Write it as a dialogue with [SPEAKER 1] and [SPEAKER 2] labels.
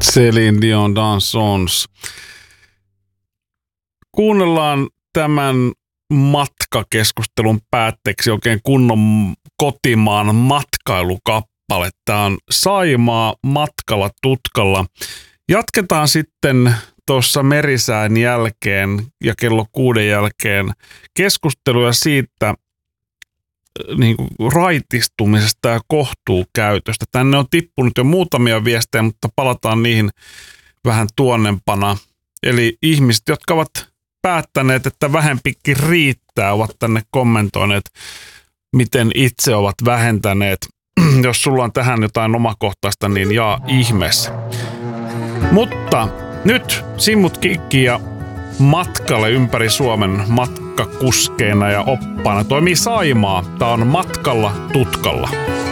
[SPEAKER 1] Céline Dion Dansons. Kuunnellaan tämän matkakeskustelun päätteeksi oikein kunnon kotimaan matkailukappale. Tämä on Saimaa matkalla tutkalla. Jatketaan sitten tuossa merisään jälkeen ja kello 6 jälkeen keskusteluja siitä niin kuin raitistumisesta ja kohtuukäytöstä. Tänne on tippunut jo muutamia viestejä, mutta palataan niihin vähän tuonnempana. Eli ihmiset, jotka ovat päättäneet, että vähempikin riittää, ovat tänne kommentoineet, miten itse ovat vähentäneet. Jos sulla on tähän jotain omakohtaista, niin jaa ihmeessä. Mutta nyt Simmut Kikki ja matkalle ympäri Suomen matkakuskeina ja oppaana toimii Saimaa. Tää on Matkalla tutkalla.